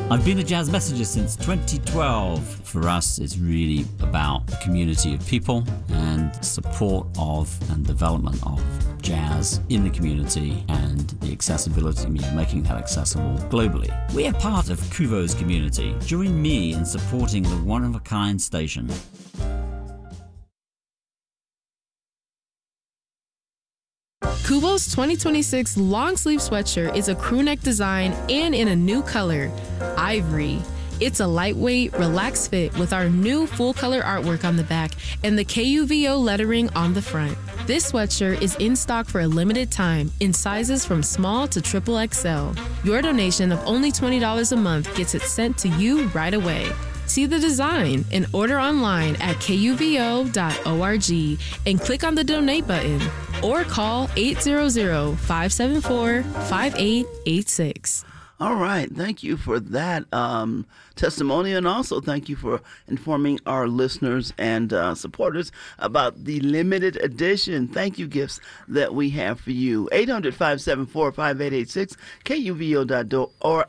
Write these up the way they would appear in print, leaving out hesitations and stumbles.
I've been a jazz messenger since 2012. For us, it's really about a community of people and support of and development of jazz in the community and the accessibility, making that accessible globally. We are part of Kuvo's community. Join me in supporting the one-of-a-kind station. Kuvo's 2026 long sleeve sweatshirt is a crewneck design and in a new color, ivory. It's a lightweight, relaxed fit with our new full-color artwork on the back and the KUVO lettering on the front. This sweatshirt is in stock for a limited time in sizes from small to XXL. Your donation of only $20 a month gets it sent to you right away. See the design and order online at kuvo.org and click on the donate button or call 800-574-5886. All right. Thank you for that testimony, and also thank you for informing our listeners and supporters about the limited edition thank you gifts that we have for you. 800-574-5886, kuvo.org.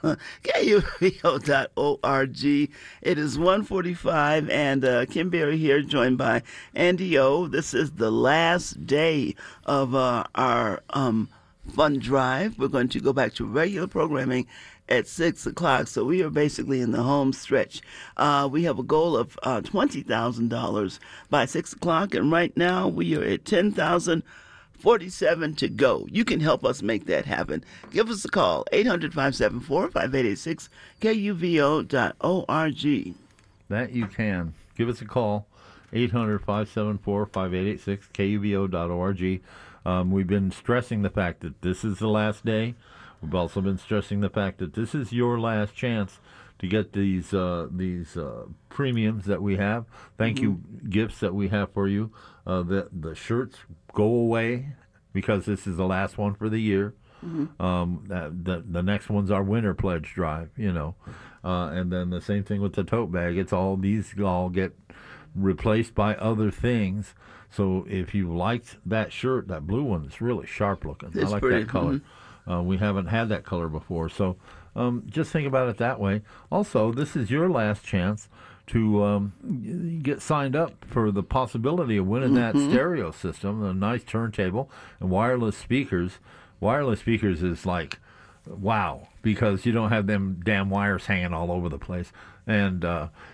KUVO.org. It is 1:45, and Kim Berry here, joined by Andy O. This is the last day of our fund drive. We're going to go back to regular programming at 6 o'clock, so we are basically in the home stretch. We have a goal of $20,000 by 6 o'clock, and right now we are at 10,047 to go. You can help us make that happen. Give us a call, 800-574-5886, kuvo.org. That you can. Give us a call, 800-574-5886, kuvo.org. We've been stressing the fact that this is the last day. We've also been stressing the fact that this is your last chance to get these premiums that we have. Thank you gifts that we have for you. The shirts go away because this is the last one for the year. The next one's our winter pledge drive, and then the same thing with the tote bag. These all get replaced by other things. So if you liked that shirt, that blue one, it's really sharp looking. I like that color. We haven't had that color before. So just think about it that way. Also, this is your last chance to get signed up for the possibility of winning that stereo system, a nice turntable, and wireless speakers. Wireless speakers is like, wow, because you don't have them damn wires hanging all over the place. And,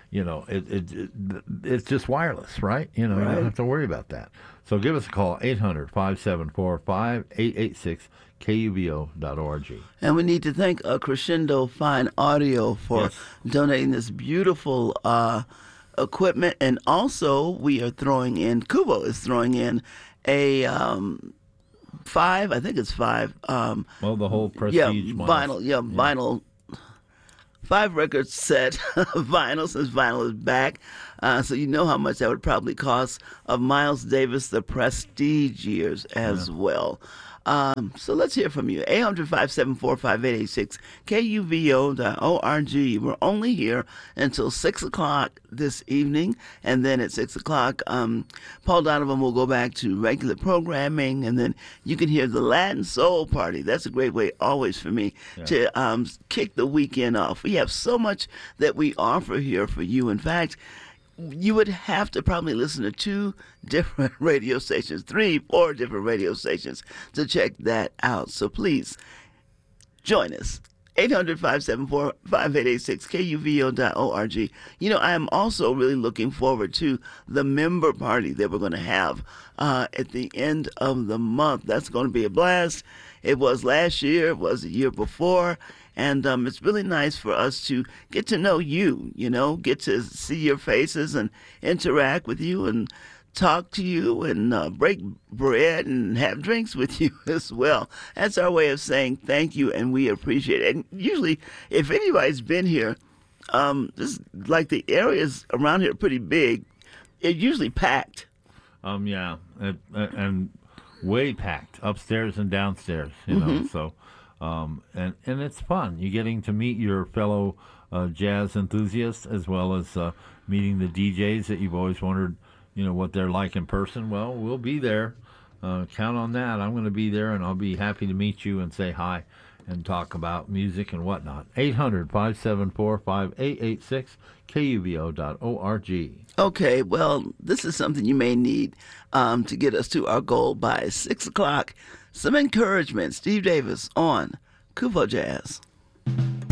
it's just wireless, right? You don't have to worry about that. So give us a call, 800-574-5886, kuvo.org. And we need to thank Crescendo Fine Audio for donating this beautiful equipment. And also, we are Kuvo is throwing in a five, I think it's five. The whole Prestige vinyl. 5-record set of vinyl, since vinyl is back. So you know how much that would probably cost, of Miles Davis, the Prestige years as well. So let's hear from you. 800-574-5886, kuvo.org. We're only here until 6 o'clock this evening, and then at 6 o'clock, Paul Donovan will go back to regular programming, and then you can hear the Latin Soul Party. That's a great way always for me to kick the weekend off. We have so much that we offer here for you. In fact, you would have to probably listen to 2 different radio stations, 3, 4 different radio stations to check that out. So please join us. 800-574-5886, kuvo.org. I am also really looking forward to the member party that we're going to have at the end of the month. That's going to be a blast. It was last year. It was the year before. And it's really nice for us to get to know you, get to see your faces and interact with you and talk to you and break bread and have drinks with you as well. That's our way of saying thank you, and we appreciate it. And usually, if anybody's been here, this like the areas around here are pretty big. It's usually packed. And way packed upstairs and downstairs. So. And it's fun. You're getting to meet your fellow jazz enthusiasts, as well as meeting the DJs that you've always wondered, what they're like in person. Well, we'll be there. Count on that. I'm going to be there, and I'll be happy to meet you and say hi and talk about music and whatnot. 800-574-5886, KUVO.org. Okay, well, this is something you may need to get us to our goal by 6 o'clock. Some encouragement. Steve Davis on Kuvo Jazz.